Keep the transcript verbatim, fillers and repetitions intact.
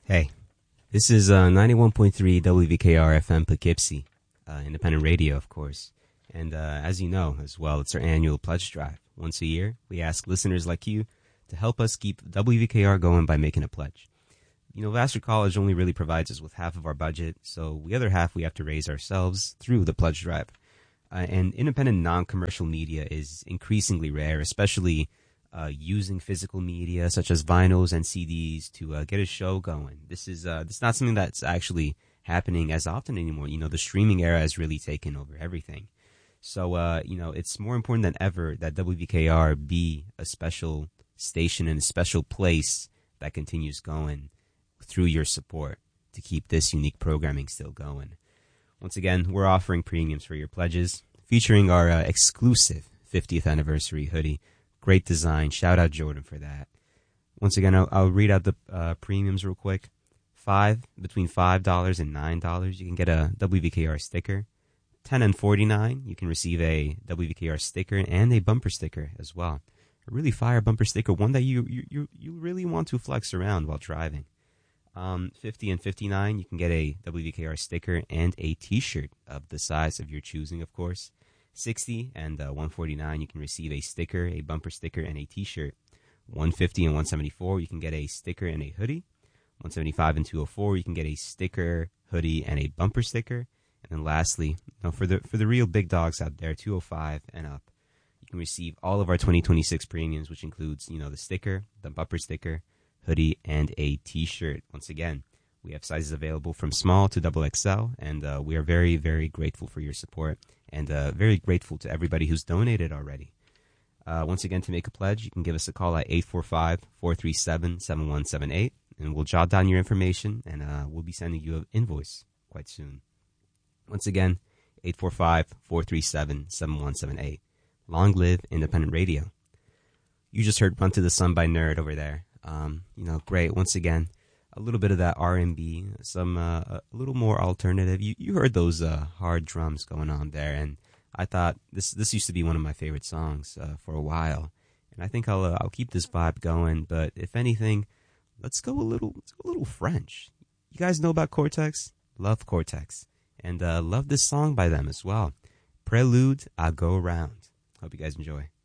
Hey, this is uh, ninety-one point three W V K R F M Poughkeepsie, uh, independent radio, of course. And uh, as you know as well, it's our annual pledge drive. Once a year, we ask listeners like you to help us keep W V K R going by making a pledge. You know, Vassar College only really provides us with half of our budget, so the other half we have to raise ourselves through the pledge drive. Uh, and independent non-commercial media is increasingly rare, especially uh, using physical media such as vinyls and C Ds to uh, get a show going. This is uh, this is not something that's actually happening as often anymore. You know, the streaming era has really taken over everything. So, uh, you know, it's more important than ever that W V K R be a special station and a special place that continues going through your support to keep this unique programming still going. Once again, we're offering premiums for your pledges, featuring our uh, exclusive fiftieth anniversary hoodie. Great design. Shout out Jordan for that. Once again, I'll, I'll read out the uh, premiums real quick. Five between five dollars and nine dollars, you can get a W V K R sticker. Ten and forty nine, you can receive a W V K R sticker and a bumper sticker as well. A really fire bumper sticker, one that you you you, you really want to flex around while driving. Um, fifty and fifty-nine, you can get a W V K R sticker and a T-shirt of the size of your choosing, of course. sixty and uh, one forty-nine, you can receive a sticker, a bumper sticker, and a T-shirt. one fifty and one seventy-four, you can get a sticker and a hoodie. one seventy-five and two oh four, you can get a sticker, hoodie, and a bumper sticker. And then lastly, you know, for the for the real big dogs out there, two oh five and up, you can receive all of our twenty twenty-six premiums, which includes, you know, the sticker, the bumper sticker, hoodie, and a T-shirt. Once again, we have sizes available from small to double X L, and uh, we are very, very grateful for your support, and uh, very grateful to everybody who's donated already. Uh, once again, to make a pledge, you can give us a call at eight four five, four three seven, seven one seven eight, and we'll jot down your information, and uh, we'll be sending you an invoice quite soon. Once again, eight four five, four three seven, seven one seven eight. Long live independent radio. You just heard Run to the Sun by Nerd over there. Um, you know, great. Once again, a little bit of that R and B, some uh, a little more alternative. You you heard those uh, hard drums going on there, and I thought this this used to be one of my favorite songs uh, for a while, and I think I'll uh, I'll keep this vibe going. But if anything, let's go a little let's go a little French. You guys know about Cortex? Love Cortex, and uh, love this song by them as well. Prelude à Go Round. Hope you guys enjoy.